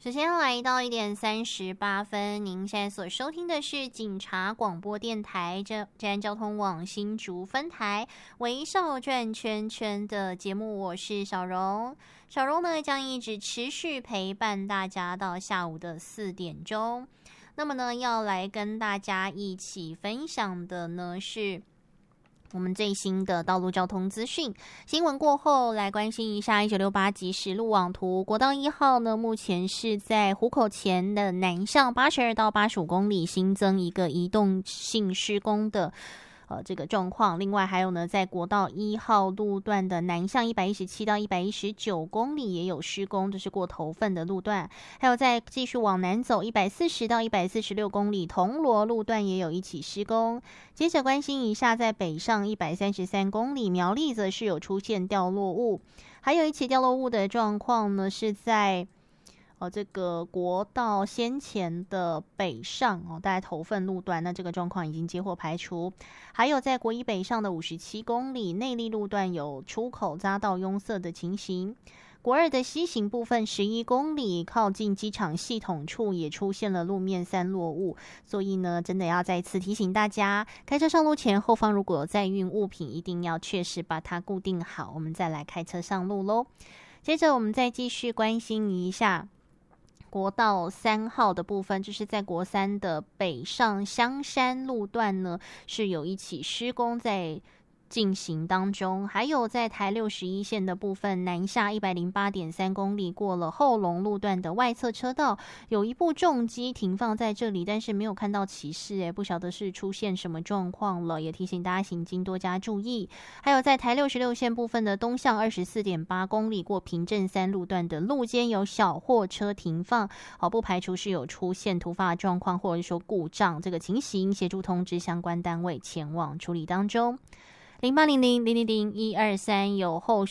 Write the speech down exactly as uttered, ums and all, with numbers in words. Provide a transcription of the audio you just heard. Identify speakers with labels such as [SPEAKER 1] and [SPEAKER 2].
[SPEAKER 1] 时间来到一点三十八分，您现在所收听的是警察广播电台这治安交通网新竹分台微笑转圈圈的节目，我是小荣。小荣呢将一直持续陪伴大家到下午的四点钟。那么呢，要来跟大家一起分享的呢是我们最新的道路交通资讯。新闻过后，来关心一下一九六八即时路网图。国道一号呢，目前是在湖口前的南向八十二到八十五公里新增一个移动性施工的呃，这个状况。另外还有呢，在国道一号路段的南向一百一十七到一百一十九公里也有施工，这是过头份的路段。还有再继续往南走一百四十到一百四十六公里，铜锣路段也有一起施工。接着关心一下，在北上一百三十三公里，苗栗则是有出现掉落物。还有一起掉落物的状况呢，是在哦，这个国道先前的北上哦，大概头份路段，那这个状况已经接获排除。还有在国一北上的五十七公里，内壢路段有出口匝道拥塞的情形。国二的西行部分十一公里，靠近机场系统处也出现了路面散落物，所以呢，真的要再次提醒大家，开车上路前，后方如果有载运物品，一定要确实把它固定好，我们再来开车上路咯。接着我们再继续关心一下国道三号的部分，就是在国三的北上香山路段呢，是有一起施工在进行当中。还有在台六十一线的部分，南下一百零八点三公里，过了后龙路段的外侧车道，有一部重机停放在这里，但是没有看到骑士，诶，不晓得是出现什么状况了，也提醒大家行经多加注意。还有在台六十六线部分的东向二十四点八公里，过平镇三路段的路肩有小货车停放，好，不排除是有出现突发状况或者说故障这个情形，协助通知相关单位前往处理当中。零八零零零零零一二三有后